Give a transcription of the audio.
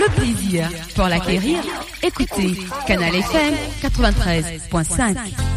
le plaisir. Pour l'acquérir, écoutez Canal FM 93.5.